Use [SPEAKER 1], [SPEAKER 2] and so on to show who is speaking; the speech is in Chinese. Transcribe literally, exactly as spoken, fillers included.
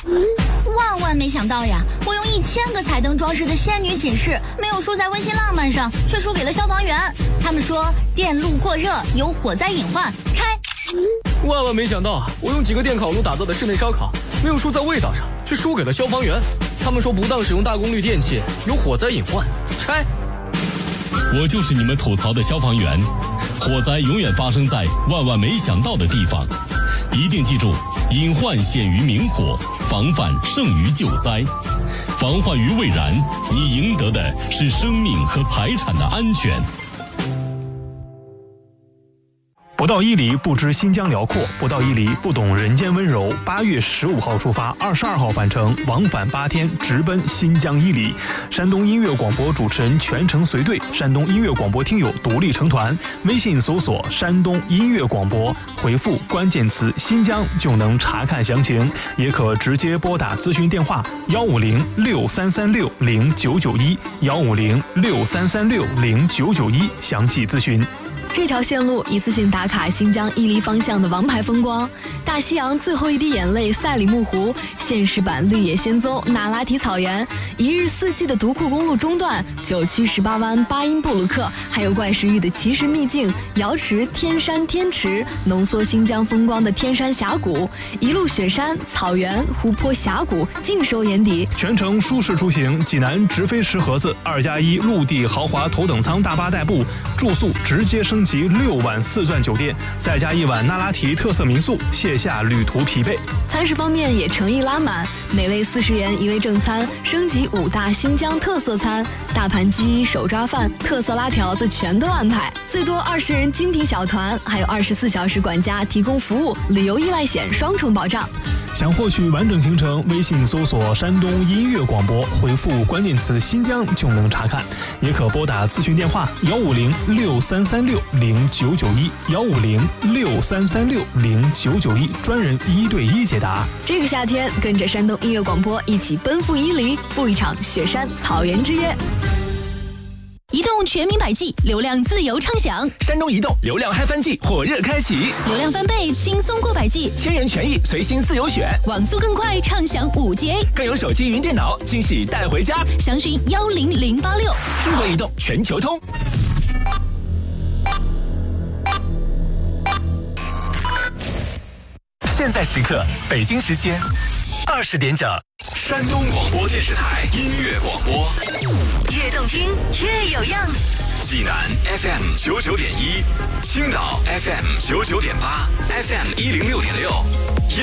[SPEAKER 1] 万万没想到呀，我用一千个彩灯装饰的仙女寝室，没有输在温馨浪漫上，却输给了消防员。他们说电路过热有火灾隐患，拆。
[SPEAKER 2] 万万没想到，我用几个电烤炉打造的室内烧烤，没有输在味道上，却输给了消防员。他们说不当使用大功率电器有火灾隐患，拆。
[SPEAKER 3] 我就是你们吐槽的消防员，火灾永远发生在万万没想到的地方。一定记住，隐患显于明火，防范胜于救灾。防患于未然，你赢得的是生命和财产的安全。
[SPEAKER 4] 不到伊犁不知新疆辽阔，不到伊犁不懂人间温柔。八月十五号出发，二十二号返程，往返八天，直奔新疆伊犁。山东音乐广播主持人全程随队，山东音乐广播听友独立成团。微信搜索山东音乐广播，回复关键词新疆就能查看详情，也可直接拨打咨询电话幺五零六三三六零九九一幺五零六三三六零九九一详细咨询。
[SPEAKER 5] 这条线路一次性打卡新疆伊犁方向的王牌风光：大西洋最后一滴眼泪赛里木湖、现实版绿野仙踪那拉提草原、一日四季的独库公路中段、九曲十八弯巴音布鲁克，还有怪石峪的奇石秘境瑶池天山天池，浓缩新疆风光的天山峡谷，一路雪山、草原、湖泊、峡谷尽收眼底。
[SPEAKER 4] 全程舒适出行，济南直飞石河子，二加一陆地豪华头等舱大巴代步，住宿直接升级六晚四钻酒店，再加一晚那拉提特色民宿，卸下旅途疲惫。
[SPEAKER 5] 餐食方面也诚意拉满，每位四十元一位正餐，升级五大新疆特色餐，大盘鸡、手抓饭、特色拉条子全都安排，最多二十人精品小团，还有二十四小时管家提供服务，旅游意外险双重保障。
[SPEAKER 4] 想获取完整行程，微信搜索山东音乐广播，回复关键词新疆就能查看，也可拨打咨询电话幺五零六三三六零九九一幺五零六三三六零九九一，专人一对一解答。
[SPEAKER 5] 这个夏天，跟着山东音乐广播一起奔赴伊犁，赴一场雪山草原之约。
[SPEAKER 6] 移动全民百 G， 流量自由畅享。
[SPEAKER 7] 山东移动流量嗨翻季火热开启，
[SPEAKER 6] 流量翻倍，轻松过百 G，
[SPEAKER 7] 千元权益随心自由选，
[SPEAKER 6] 网速更快，畅享五 G A，
[SPEAKER 7] 更有手机云电脑惊喜带回家。
[SPEAKER 6] 详询幺零零八六。
[SPEAKER 7] 中国移动全球通。现在时刻，北京时间二十点整，山东广播电视台音乐广播，
[SPEAKER 6] 越动听越有样。
[SPEAKER 7] 济南 F M 九九点一，青岛 F M 九九点八 ，F M 一零六点六。